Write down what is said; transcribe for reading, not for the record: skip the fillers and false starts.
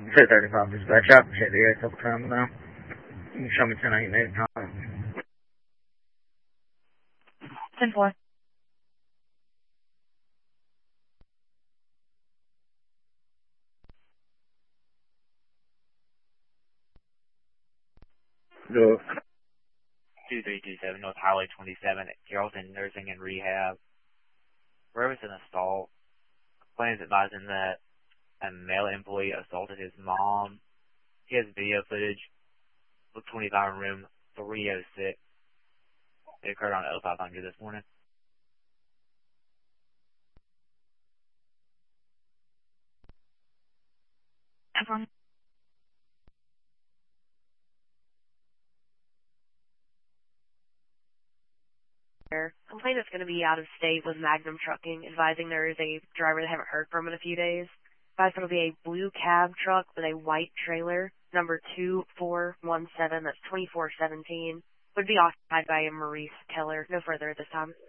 335 dispatch. I've hit the air a couple times now. You can show me 1088 time. 10-4. Go. 2327 North Highway 27 at Carrollton Nursing and Rehab. Whoever's in a stall, claims advising that a male employee assaulted his mom. He has video footage of 25 in room 306. It occurred on 0500 this morning. Everyone. Complaint is going to be out of state with Magnum Trucking, advising there is a driver they haven't heard from in a few days. Advised it'll be a blue cab truck with a white trailer, number 2417, that's 2417. Would be occupied by a Maurice Keller. No further at this time.